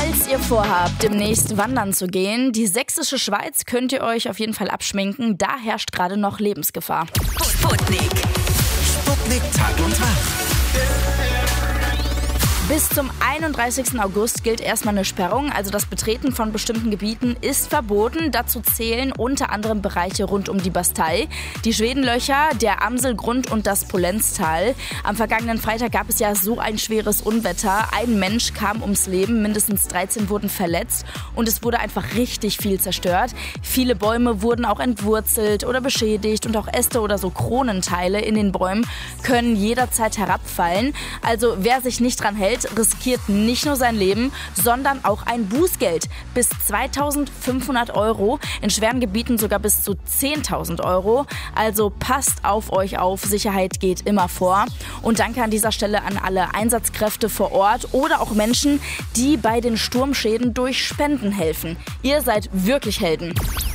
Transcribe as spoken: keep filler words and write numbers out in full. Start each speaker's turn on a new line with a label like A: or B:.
A: Falls ihr vorhabt, demnächst wandern zu gehen, die sächsische Schweiz könnt ihr euch auf jeden Fall abschminken. Da herrscht gerade noch Lebensgefahr.
B: Sputnik. Sputnik Tag und Nacht.
A: Bis zum einunddreißigsten August gilt erstmal eine Sperrung, also das Betreten von bestimmten Gebieten ist verboten. Dazu zählen unter anderem Bereiche rund um die Bastei, die Schwedenlöcher, der Amselgrund und das Polenztal. Am vergangenen Freitag gab es ja so ein schweres Unwetter. Ein Mensch kam ums Leben, mindestens dreizehn wurden verletzt und es wurde einfach richtig viel zerstört. Viele Bäume wurden auch entwurzelt oder beschädigt und auch Äste oder so Kronenteile in den Bäumen können jederzeit herabfallen. Also wer sich nicht dran hält, riskiert nicht nur sein Leben, sondern auch ein Bußgeld. Bis zweitausendfünfhundert Euro, in schweren Gebieten sogar bis zu zehntausend Euro. Also passt auf euch auf, Sicherheit geht immer vor. Und danke an dieser Stelle an alle Einsatzkräfte vor Ort oder auch Menschen, die bei den Sturmschäden durch Spenden helfen. Ihr seid wirklich Helden.